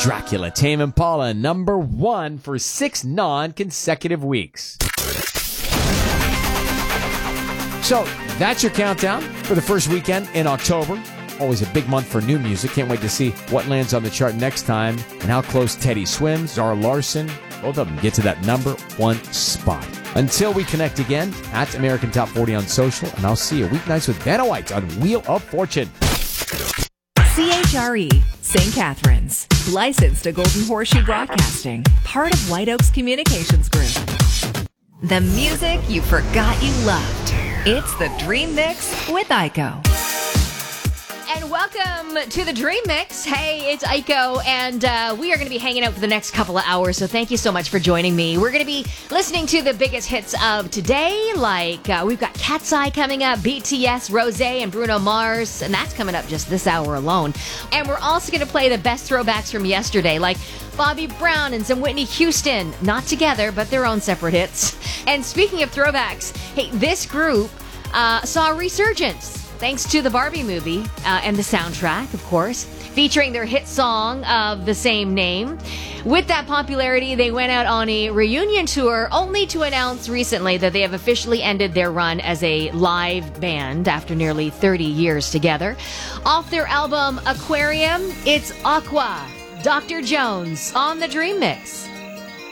Dracula, Tame Impala, number 1 for 6 non-consecutive weeks. So, that's your countdown for the first weekend in October. Always a big month for new music. Can't wait to see what lands on the chart next time and how close Teddy Swims, Zara Larsson, both of them get to that number 1 spot. Until we connect again, at American Top 40 on social, and I'll see you weeknights with Vanna White on Wheel of Fortune. CHRE, St. Catharines. Licensed to Golden Horseshoe Broadcasting. Part of White Oaks Communications Group. The music you forgot you loved. It's the Dream Mix with Aiko. And welcome to the Dream Mix. Hey, it's Aiko, and we are going to be hanging out for the next couple of hours, so thank you so much for joining me. We're going to be listening to the biggest hits of today, like we've got Cat's Eye coming up, BTS, Rosé, and Bruno Mars, and that's coming up just this hour alone. And we're also going to play the best throwbacks from yesterday, like Bobby Brown and some Whitney Houston, not together, but their own separate hits. And speaking of throwbacks, hey, this group saw a resurgence thanks to the Barbie movie and the soundtrack, of course, featuring their hit song of the same name. With that popularity, they went out on a reunion tour, only to announce recently that they have officially ended their run as a live band after nearly 30 years together. Off their album Aquarium, it's Aqua, Dr. Jones on the Dream Mix.